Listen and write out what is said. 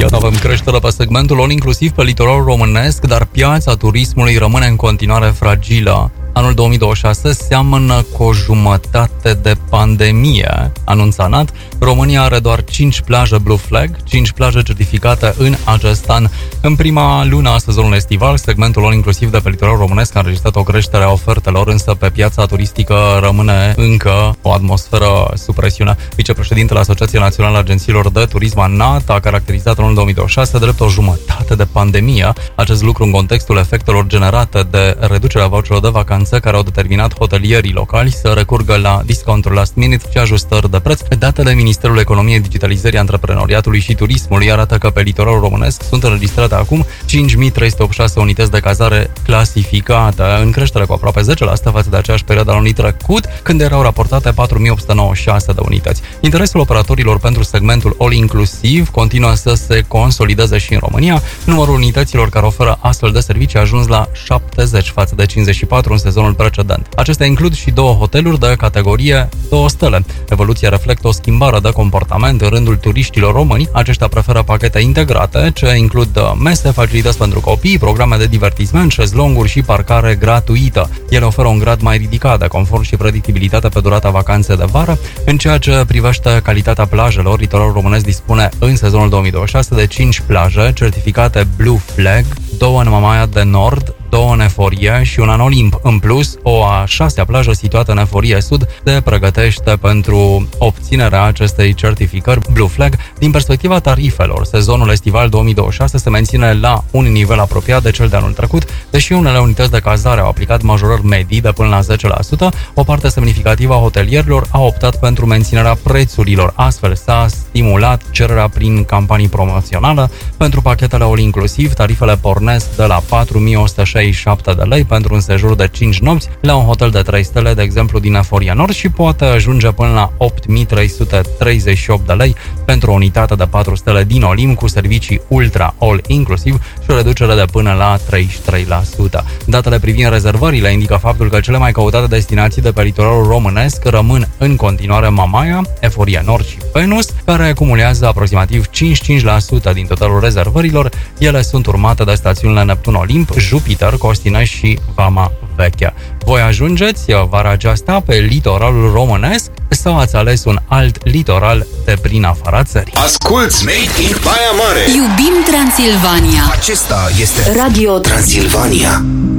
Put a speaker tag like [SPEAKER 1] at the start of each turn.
[SPEAKER 1] Iată, avem creștere pe segmentul all inclusiv pe litoralul românesc, dar piața turismului rămâne în continuare fragilă. Anul 2026 seamănă cu o jumătate de pandemie, anunța NAT. România are doar 5 plaje Blue Flag, 5 plaje certificate în acest an. În prima lună a sezonului estival, segmentul all inclusiv de pe litoralul românesc a înregistrat o creștere a ofertelor, însă pe piața turistică rămâne încă o atmosferă sub presiune. Vicepreședintele Asociației Naționale a Agențiilor de Turism, NAT, a caracterizat anul 2026 drept o jumătate de pandemie. Acest lucru în contextul efectelor generate de reducerea voucherelor de vacanță, care au determinat hotelierii locali să recurgă la discounturi last minute și ajustări de preț. Datele Ministerului Economiei, Digitalizării, Antreprenoriatului și Turismului arată că pe litoralul românesc sunt înregistrate acum 5.386 unități de cazare clasificate, în creștere cu aproape 10% față de aceeași perioadă anului trecut, când erau raportate 4.896 de unități. Interesul operatorilor pentru segmentul all inclusiv continuă să se consolideze și în România. Numărul unităților care oferă astfel de servicii a ajuns la 70 față de 54 în sezonul precedent. Acestea includ și 2 hoteluri de categorie 2 stele. Evoluția reflectă o schimbare de comportament în rândul turiștilor români. Aceștia preferă pachete integrate, ce includ mese, facilități pentru copii, programe de divertisment, șezlonguri și parcare gratuită. Ele oferă un grad mai ridicat de confort și predictibilitate pe durata vacanței de vară. În ceea ce privește calitatea plajelor, litoralul românesc dispune în sezonul 2026 de 5 plaje certificate Blue Flag, 2 în Mamaia de Nord, 2 în Eforie și una în Olimp. În plus, o a 6-a plajă situată în Eforie Sud se pregătește pentru obținerea acestei certificări Blue Flag. Din perspectiva tarifelor, sezonul estival 2026 se menține la un nivel apropiat de cel de anul trecut, deși unele unități de cazare au aplicat majorări medii de până la 10%, o parte semnificativă a hotelierilor a optat pentru menținerea prețurilor. Astfel s-a stimulat cererea prin campanii promoționale. Pentru pachetele all inclusiv, tarifele pornesc de la 4.167 de lei pentru un sejur de 5 nopți la un hotel de 3 stele, de exemplu din Eforia Nord, și poate ajunge până la 8.338 de lei pentru o unitate de 4 stele din Olimp cu servicii ultra all inclusiv și o reducere de până la 33%. Datele privind rezervările indică faptul că cele mai căutate destinații de pe litoralul românesc rămân în continuare Mamaia, Eforia Nord și Venus, care acumulează aproximativ 55% din totalul rezervărilor. Ele sunt urmate de stațiunile Neptun Olimp, Jupiter, Costinești și Vama Veche. Voi ajungeți vara aceasta pe litoralul românesc sau ați ales un alt litoral de prin afara țării?
[SPEAKER 2] Asculți Made in Baia Mare!
[SPEAKER 3] Iubim Transilvania!
[SPEAKER 2] Acesta este Radio Transilvania.